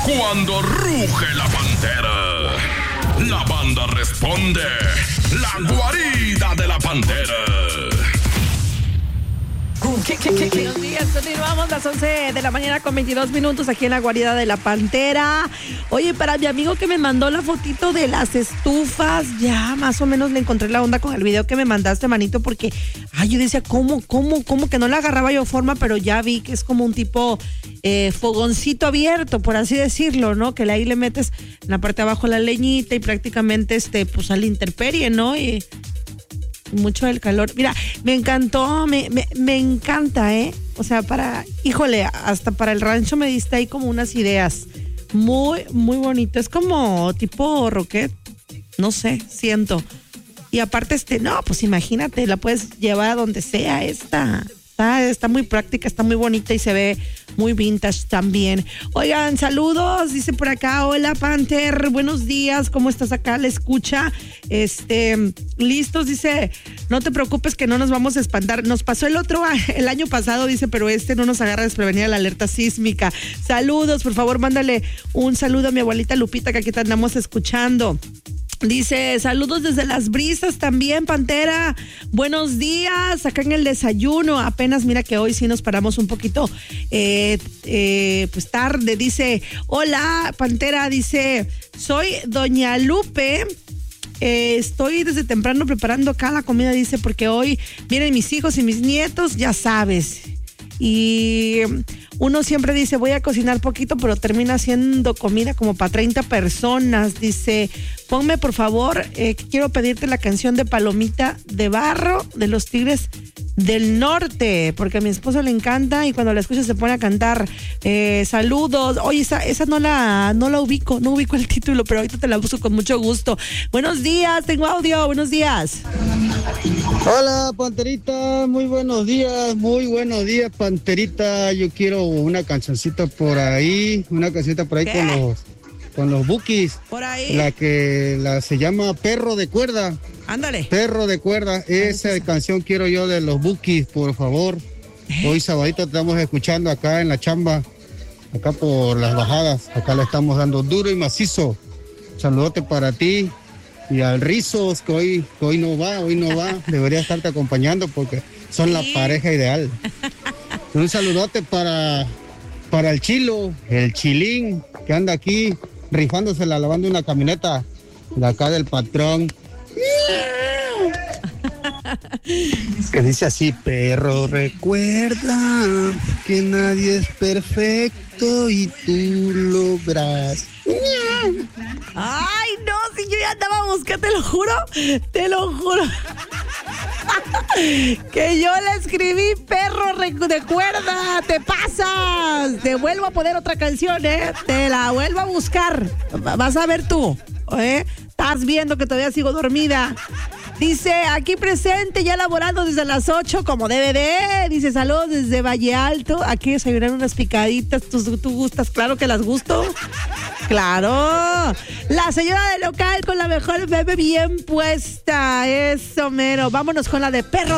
Cuando ruge la pantera, la banda responde. La guarida de la pantera. Buenos días, continuamos las 11 de la mañana con 22 minutos aquí en la guarida de la pantera. Oye, para mi amigo que me mandó la fotito de las estufas, ya más o menos le encontré la onda con el video que me mandaste, manito, porque yo decía, ¿cómo que no le agarraba yo forma? Pero ya vi que es como un tipo fogoncito abierto, por así decirlo, ¿no? Que ahí le metes en la parte de abajo la leñita y prácticamente pues a la intemperie, ¿no? Y mucho del calor. Mira, me encantó, me encanta, o sea, híjole, hasta para el rancho me diste ahí como unas ideas. Muy, muy bonito. Es como tipo roquet, no sé, siento. Y aparte, no, pues imagínate, la puedes llevar a donde sea esta. Está muy práctica, está muy bonita y se ve muy vintage también. Oigan, saludos, dice por acá, hola Panther, buenos días, ¿cómo estás acá? La escucha, listos, dice, no te preocupes que no nos vamos a espantar. Nos pasó el año pasado, dice, pero no nos agarra desprevenida la alerta sísmica. Saludos, por favor, mándale un saludo a mi abuelita Lupita, que aquí te andamos escuchando. Dice, saludos desde Las Brisas también, Pantera. Buenos días, acá en el desayuno. Apenas, mira que hoy sí nos paramos un poquito, pues tarde. Dice, hola, Pantera. Dice, soy Doña Lupe. Estoy desde temprano preparando acá la comida, dice, porque hoy vienen mis hijos y mis nietos, ya sabes. Y uno siempre dice, voy a cocinar poquito, pero termina haciendo comida como para 30 personas. Dice, ponme por favor, quiero pedirte la canción de Palomita de Barro de los Tigres del Norte, porque a mi esposo le encanta y cuando la escucha se pone a cantar. Saludos. Oye, esa no la ubico, no ubico el título, pero ahorita te la busco con mucho gusto. Buenos días, tengo audio, buenos días. Hola, Panterita, muy buenos días, Panterita. Yo quiero una cancioncita por ahí con los Bukis. Por ahí. La se llama Perro de Cuerda. Ándale. Perro de Cuerda. Esa canción quiero yo de los Bukis, por favor. Hoy sabadito estamos escuchando acá en la chamba, acá por las bajadas. Acá le estamos dando duro y macizo. Saludote para ti. Y al Rizos, que hoy no va, debería estarte acompañando porque son la pareja ideal. Un saludote para el Chilo, el Chilín, que anda aquí rifándosela, lavando una camioneta de acá del patrón. Que dice así, perro, recuerda que nadie es perfecto y tú lo verás. Ay, no, si yo ya andaba buscando, te lo juro. Que yo le escribí perro de cuerda, te pasas. Te vuelvo a poner otra canción, te la vuelvo a buscar. Vas a ver tú, estás viendo que todavía sigo dormida. Dice, aquí presente, ya laborando desde las 8 como debe de. Dice, saludos desde Valle Alto. Aquí desayunar unas picaditas. ¿Tú gustas? Claro que las gusto. Claro. La señora del local con la mejor bebé bien puesta. Eso, mero. Vámonos con la de perro